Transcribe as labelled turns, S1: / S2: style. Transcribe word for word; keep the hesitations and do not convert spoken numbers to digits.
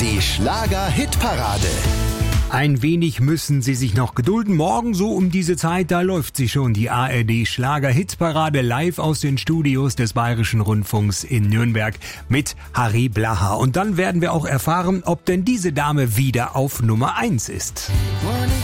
S1: Die Schlager-Hitparade.
S2: Ein wenig müssen Sie sich noch gedulden. Morgen so um diese Zeit, da läuft sie schon, die A R D Schlager-Hitparade live aus den Studios des Bayerischen Rundfunks in Nürnberg mit Harry Blaha. Und dann werden wir auch erfahren, ob denn diese Dame wieder auf Nummer eins ist.